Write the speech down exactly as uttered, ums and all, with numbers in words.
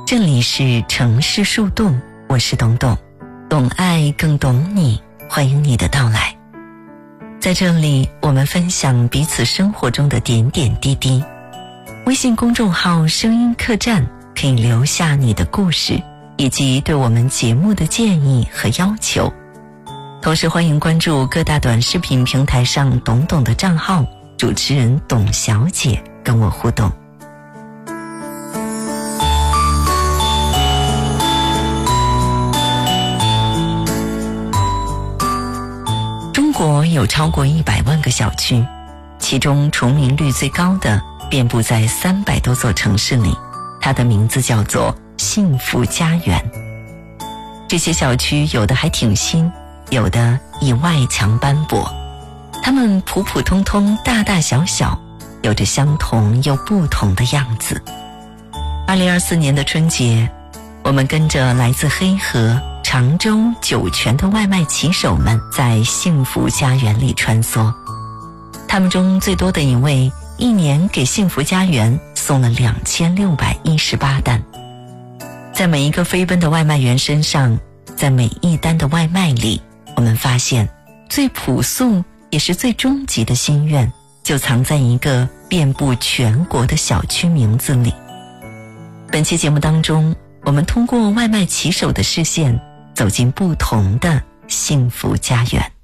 这里是城市树洞，我是董董，懂爱更懂你，欢迎你的到来。在这里，我们分享彼此生活中的点点滴滴。微信公众号声音客栈可以留下你的故事，以及对我们节目的建议和要求。同时欢迎关注各大短视频平台上董董的账号，主持人董小姐跟我互动。中国有超过一百万个小区，其中重名率最高的遍布在三百多座城市里，它的名字叫做幸福家园。这些小区有的还挺新，有的以外墙斑驳，它们普普通通，大大小小，有着相同又不同的样子。二零二四年的春节，我们跟着来自黑河、常州、酒泉的外卖骑手们在幸福家园里穿梭。他们中最多的一位，一年给幸福家园送了两千六百一十八单。在每一个飞奔的外卖员身上，在每一单的外卖里，我们发现最朴素也是最终极的心愿，就藏在一个遍布全国的小区名字里。本期节目当中，我们通过外卖骑手的视线，走进不同的幸福家园。